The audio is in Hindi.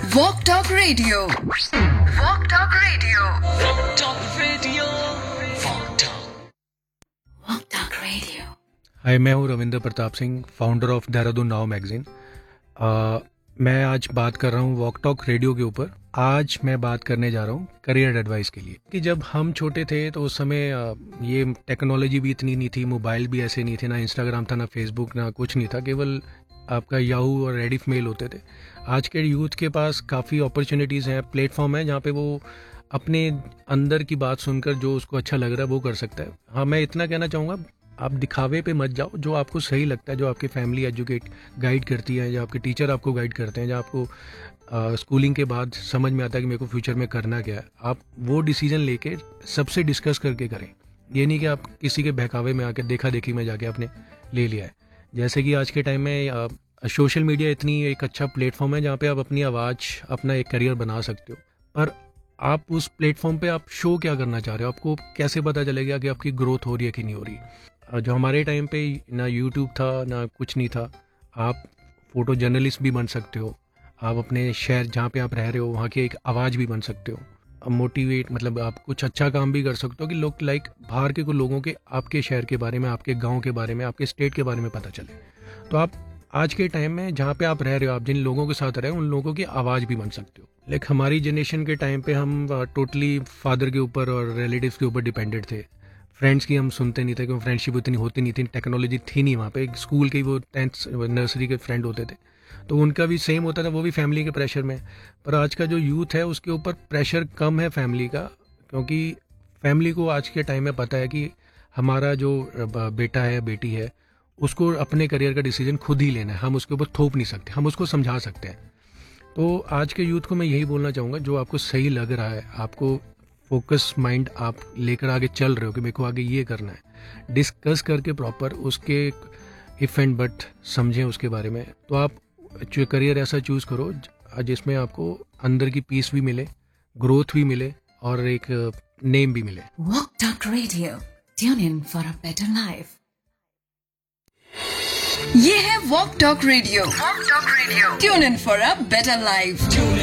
Walk Talk Radio. Walk Talk Radio. Walk Talk Radio. Walk Talk. Walk Talk Radio. हाय, मैं हूँ Ravindra Pratap Singh, founder of Dehradun now magazine. मैं आज बात कर रहा हूँ वॉक टॉक रेडियो के ऊपर। आज मैं बात करने जा रहा हूँ करियर एडवाइस के लिए कि जब हम छोटे थे तो उस समय ये टेक्नोलॉजी भी इतनी नहीं थी, मोबाइल भी ऐसे नहीं थे, ना इंस्टाग्राम था, ना फेसबुक, ना कुछ नहीं था, केवल आपका याहू और रेडिफ मेल होते थे। आज के यूथ के पास काफ़ी अपॉर्चुनिटीज़ हैं, प्लेटफॉर्म है जहाँ पे वो अपने अंदर की बात सुनकर जो उसको अच्छा लग रहा है वो कर सकता है। हाँ, मैं इतना कहना चाहूँगा, आप दिखावे पे मत जाओ, जो आपको सही लगता है, जो आपकी फैमिली एजुकेट गाइड करती है, जो आपके टीचर आपको गाइड करते हैं, जो आपको स्कूलिंग के बाद समझ में आता है कि मेरे को फ्यूचर में करना क्या है, आप वो डिसीजन लेके सबसे डिस्कस करके करें। ये नहीं कि आप किसी के बहकावे में आके देखा देखी में जाके आपने ले लिया है। जैसे कि आज के टाइम में सोशल मीडिया इतनी एक अच्छा प्लेटफॉर्म है जहाँ पे आप अपनी आवाज़, अपना एक करियर बना सकते हो, पर आप उस प्लेटफॉर्म पे आप शो क्या करना चाह रहे हो, आपको कैसे पता चलेगा कि आपकी ग्रोथ हो रही है कि नहीं हो रही। जो हमारे टाइम पे ना यूट्यूब था, ना कुछ नहीं था, आप फोटो जर्नलिस्ट भी बन सकते हो, आप अपने शहर जहाँ पे आप रह रहे हो वहाँ की एक आवाज़ भी बन सकते हो, अब मोटिवेट, मतलब आप कुछ अच्छा काम भी कर सकते हो कि लोग बाहर के को लोगों के आपके शहर के बारे में, आपके गांव के बारे में, आपके स्टेट के बारे में पता चले। तो आप आज के टाइम में जहाँ पे आप रह रहे हो, आप जिन लोगों के साथ रहे हो, उन लोगों की आवाज़ भी बन सकते हो। हमारी जनरेशन के टाइम पे हम टोटली फादर के ऊपर और रिलेटिव्स के ऊपर डिपेंडेड थे। फ्रेंड्स की हम सुनते नहीं थे क्योंकि फ्रेंडशिप उतनी होती नहीं थी, टेक्नोलॉजी थी नहीं वहाँ पे। स्कूल के वो 10th नर्सरी के फ्रेंड होते थे, तो उनका भी सेम होता था, वो भी फैमिली के प्रेशर में। पर आज का जो यूथ है उसके ऊपर प्रेशर कम है फैमिली का, क्योंकि फैमिली को आज के टाइम में पता है कि हमारा जो बेटा है, बेटी है, उसको अपने करियर का डिसीजन खुद ही लेना है, हम उसके ऊपर थोप नहीं सकते, हम उसको समझा सकते हैं। तो आज के यूथ को मैं यही बोलना चाहूँगा, जो आपको सही लग रहा है, आपको फोकस माइंड आप लेकर आगे चल रहे हो कि मेरे को आगे ये करना है, डिस्कस करके प्रॉपर उसके इफ एंड बट समझें उसके बारे में, तो आप करियर ऐसा चूज़ करो जिसमें आपको अंदर की पीस भी मिले, ग्रोथ भी मिले और एक नेम भी मिले। Walk Talk Radio. Tune in for a better life. ये है Walk Talk Radio. Walk Talk Radio. Tune in for a better life.